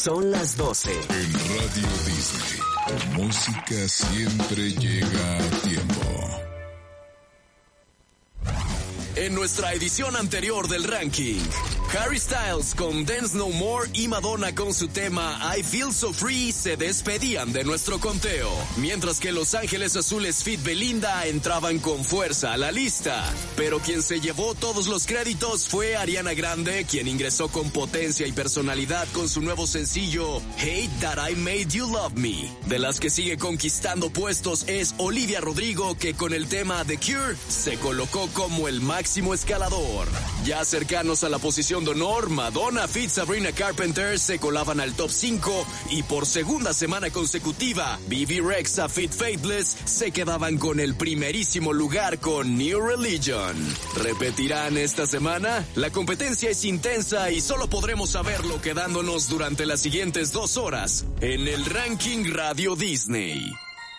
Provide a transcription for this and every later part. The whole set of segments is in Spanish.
Son las 12. En Radio Disney, tu música siempre llega a tiempo. En nuestra edición anterior del ranking, Harry Styles con Dance No More y Madonna con su tema I Feel So Free se despedían de nuestro conteo, mientras que Los Ángeles Azules feat. Belinda entraban con fuerza a la lista. Pero quien se llevó todos los créditos fue Ariana Grande, quien ingresó con potencia y personalidad con su nuevo sencillo Hate That I Made You Love Me. De las que sigue conquistando puestos es Olivia Rodrigo, que con el tema The Cure se colocó como el máximo escalador. Ya cercanos a la posición de honor, Madonna feat. Sabrina Carpenter se colaban al top 5 y por segunda semana consecutiva, Bebe Rexha feat. Faithless se quedaban con el primerísimo lugar con New Religion. ¿Repetirán esta semana? La competencia es intensa y solo podremos saberlo quedándonos durante las siguientes 2 horas en el ranking Radio Disney.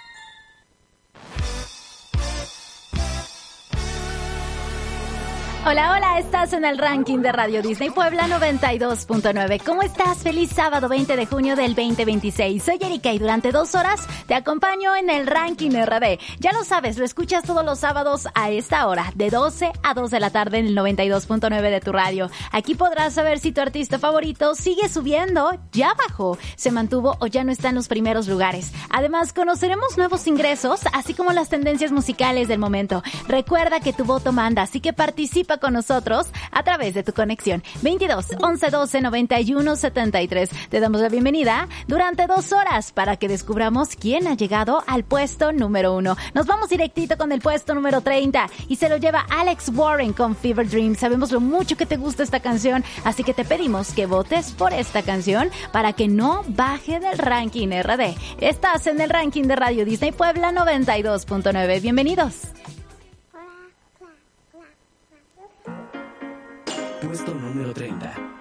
Hola, hola, estás en el ranking de Radio Disney Puebla 92.9. ¿Cómo estás? Feliz sábado 20 de junio del 2026. Soy Erika y durante 2 horas te acompaño en el ranking RD. Ya lo sabes, lo escuchas todos los sábados a esta hora, de 12 a 2 de la tarde en el 92.9 de tu radio. Aquí podrás saber si tu artista favorito sigue subiendo, ya bajó, se mantuvo o ya no está en los primeros lugares. Además, conoceremos nuevos ingresos, así como las tendencias musicales del momento. Recuerda que tu voto manda, así que participa con nosotros a través de tu conexión 22 11 12 91 73. Te damos la bienvenida durante 2 horas para que descubramos quién ha llegado al puesto número 1. Nos vamos directito con el puesto número 30 y se lo lleva Alex Warren con Fever Dream. Sabemos lo mucho que te gusta esta canción, así que te pedimos que votes por esta canción para que no baje del ranking RD. Estás en el ranking de Radio Disney Puebla 92.9. Bienvenidos. Puesto número 30.